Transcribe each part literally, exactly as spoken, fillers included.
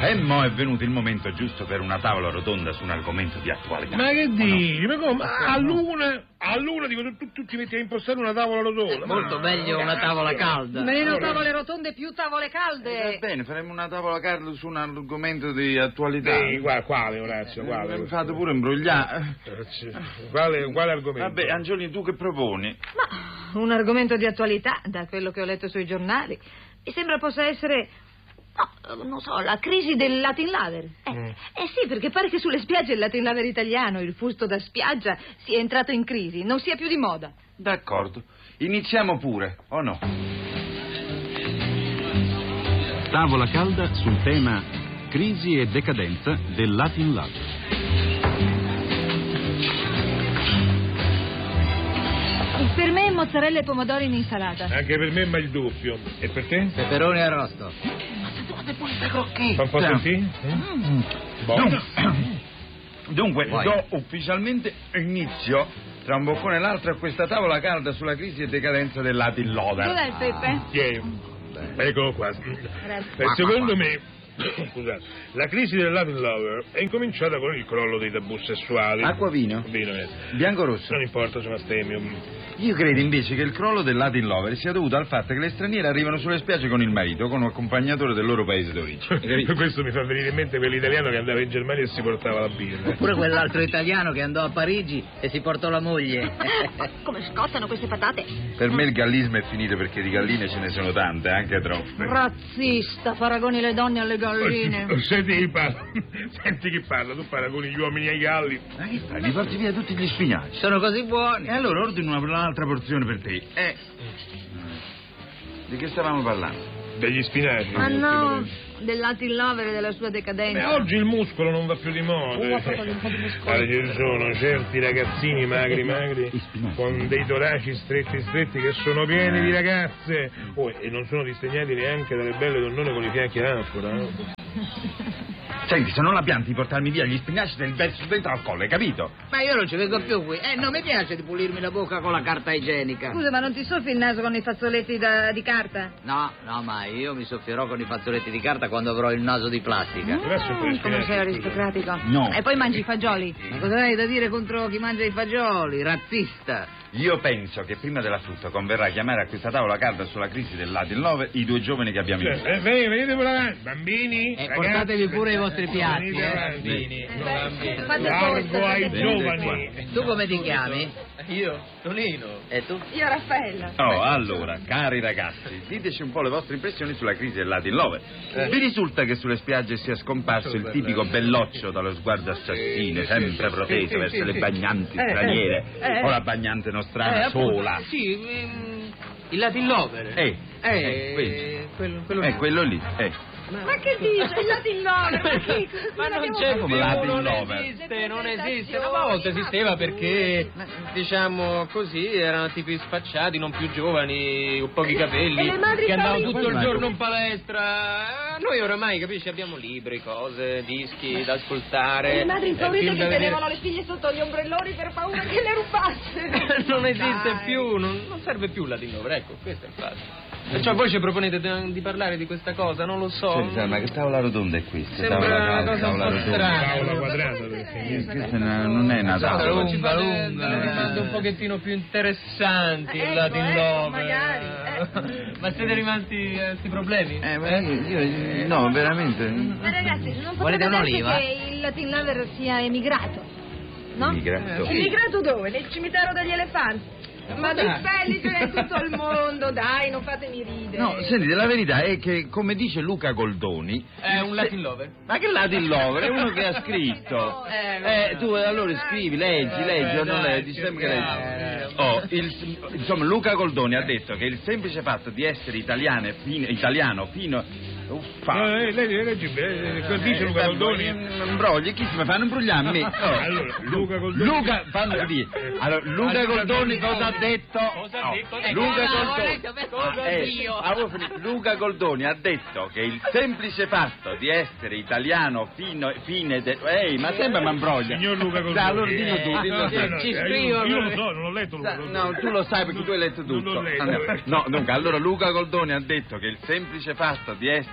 E mo' è venuto il momento giusto per una tavola rotonda su un argomento di attualità. Ma che dici? No? Ma come? A luna, a luna dico, tu, tu ti metti a impostare una tavola rotonda. Molto meglio una tavola calda. Meno tavole rotonde, più tavole calde. Eh, va bene, faremo una tavola calda su un argomento di attualità. Sì, qua, quale, Orazio, quale? Eh, mi fate pure imbrogliare. Quale, quale argomento? Vabbè, Angiolini, tu che proponi? Ma un argomento di attualità, da quello che ho letto sui giornali, mi sembra possa essere... No, non so, la crisi del Latin Lover. Eh, mm. eh sì, perché pare che sulle spiagge il Latin Lover italiano, il fusto da spiaggia, sia entrato in crisi, non sia più di moda. D'accordo. Iniziamo pure, o no? Tavola calda sul tema crisi e decadenza del Latin Lover. Per me mozzarella e pomodori in insalata. Anche per me, ma il doppio. E per te? Peperoni arrosto. Fate pure sta crocchetta. Fa un po' sentire? Mm. Buono. Dunque, Vai. do ufficialmente inizio tra un boccone e l'altro a questa tavola calda sulla crisi e decadenza del Latin Lover. Dov'è il Peppe? Yeah. Eccolo qua. Grazie. Eh, secondo me, scusate, la crisi del Latin Lover è incominciata con il crollo dei tabù sessuali. Acqua, vino? Vino, eh. Bianco o rosso? Non importa, sono astemio. Io credo invece che il crollo del Latin Lover sia dovuto al fatto che le straniere arrivano sulle spiagge con il marito, con un accompagnatore del loro paese d'origine. Questo mi fa venire in mente quell'italiano che andava in Germania e si portava la birra. Oppure quell'altro italiano che andò a Parigi e si portò la moglie. Come scottano queste patate? Per me il gallismo è finito perché di galline ce ne sono tante, anche troppe. Razzista, paragoni le donne alle galline. Oh, senti chi parla. Senti chi parla, tu paragoni gli uomini ai galli. Ma che fai? Mi porti via tutti gli spinaci. Sono così buoni. E allora ordino una, un'altra porzione per te. Eh. Di che stavamo parlando? Degli spinaci. Ma no, del Latin Lover e della sua decadenza. Ma oggi il muscolo non va più di moda. Oh, papà, un po' di muscolo. Allora, ci sono certi ragazzini magri magri con dei toraci stretti stretti che sono pieni di ragazze. Oh, e non sono disegnati neanche dalle belle donnone con i fianchi ancora. Eh? Senti, se non la pianti di portarmi via gli spinaci del verso dentro al collo, hai capito? Ma io non ci vengo più qui. Eh, non mi piace di pulirmi la bocca con la carta igienica. Scusa, ma non ti soffi il naso con i fazzoletti da, di carta? No, no, ma io mi soffierò con i fazzoletti di carta quando avrò il naso di plastica. Adesso poi Mm, come spinaci, sei scusa. aristocratico. No. E poi mangi i fagioli. Ma cosa hai da dire contro chi mangia i fagioli? Razzista. Io penso che prima della frutta converrà chiamare a questa tavola calda sulla crisi del Latin Lover i due giovani che abbiamo in Cioè, eh, venite, venite per avanti, bambini. E ragazzi, portatevi pure i vostri piatti, venite eh. avanti. Bambini, No, Eh, bambini. fate Largo posto, ai fate giovani. Tu come ti chiami? Io, Tonino. E tu? Io Raffaella. Oh, allora, cari ragazzi, diteci un po' le vostre impressioni sulla crisi del Latin Lover. Vi risulta che sulle spiagge sia scomparso il tipico belloccio dallo sguardo assassino, sempre proteso verso le bagnanti straniere, o la bagnante nostrana sola? Sì, ehm, il Latin Lover. Eh, Eh, eh, quello. quello, quello Eh, quello lì, eh. Ma che dice? Il Latin Lover? Ma, che, Ma non abbiamo c'è fatto? più, Latin non Lover. esiste, non esiste. Una volta esisteva perché, diciamo così, erano tipi sfacciati, non più giovani, con pochi capelli, e le madri che andavano Paolini? tutto il giorno in palestra. Noi oramai, capisci, abbiamo libri, cose, dischi da ascoltare. E le madri eh, impaurite film che da vedere. tenevano le figlie sotto gli ombrelloni per paura che le rubassero. Non esiste Dai. più, non, non serve più la Lover, ecco, questo è il fatto. Perciò voi ci proponete di, di parlare di questa cosa, non lo so. Senti, sai, ma che tavola rotonda è questa? Sembra Tavola una calda, cosa un tavola po' rotonda. strana. Tavola quadrata deve Eh, finire. Questa è- non è una Allora, tavola. ci fate lunga, delle lunga. domande un pochettino più interessanti, Ecco, il Latin ecco, Lover. magari, eh. Ma siete rimasti a questi problemi? Eh, ma io, io- no, veramente. Ma ragazzi, non Volete potrebbe darsi un'oliva? che il Latin Lover sia emigrato, no? Emigrato. Emigrato dove? Nel cimitero degli elefanti. Ma di belli ce n'è tutto il mondo, dai, non fatemi ridere. No, senti, la verità è che, come dice Luca Goldoni... È un Latin Lover. Ma che Latin Lover? È uno che ha scritto. Eh, tu allora scrivi, leggi, leggi o non leggi, sempre che leggi. Oh, il, insomma, Luca Goldoni ha detto che il semplice fatto di essere italiane, fino, italiano fino... Uffa. Eh, leggi, leggi, eh, cosa dice Luca Goldoni? Imbrogli, chi si mi fanno imbrogliare a me? Oh. Allora, Luca Goldoni... Luca, fammi capire. Allora, Luca Goldoni cosa ha detto? Cosa ha detto? Oh, Eh, Luca no, Goldoni. cosa Eh, Dio? ah, vuoi finire? Luca Goldoni ha detto che il semplice fatto di essere italiano fino fine de... Ehi, ma sembra mi imbroglia. Signor Luca Goldoni... Dai, allora dillo tu, dillo tu. Eh, no, Ci eh, scrivo, Io lo eh. so, non l'ho letto Luca Sa- Goldoni. No, tu lo sai perché tu hai letto Non tutto. l'ho letto. Andiamo. No, dunque, allora Luca Goldoni ha detto che il semplice fatto di essere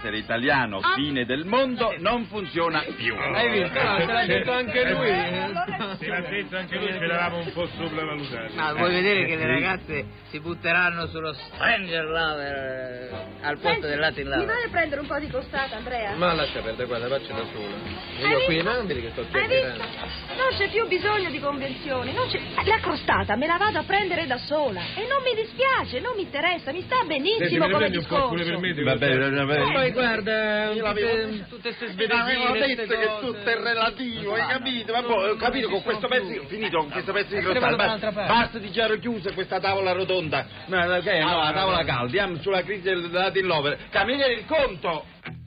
essere italiano, fine del mondo, non funziona più. Hai visto? No, se l'ha detto anche lui. Se l'ha detto anche lui, ce l'avamo un po' sopravvalutato. Ma vuoi vedere che le ragazze si butteranno sullo Stranger Lover al posto del Latin Mi Lover? vai a prendere un po' di costata, Andrea? Ma lascia perdere, guarda, faccia da sola. Hai Io qui, visto? non vedi che sto Hai visto? chiacchierando. Non c'è più bisogno di convenzioni, non c'è... La crostata me la vado a prendere da sola e non mi dispiace, non mi interessa, mi sta Senti, benissimo me ne come prendi un po' pure per discorso. me? Va bene, va bene. Poi guarda, Io l'avevo- tutte, tutte ste Mi avevo svedesine, detto ste che cose. tutto è relativo, hai capito? Ma poi ho capito con questo pezzo, finito con questo pezzo di Eh, crostata. vado dall'altra Basta, parte. basta di giaro chiuso questa tavola rotonda. Ma che no, la tavola calda, andiamo sulla crisi del Latin Lover. Camminare il conto!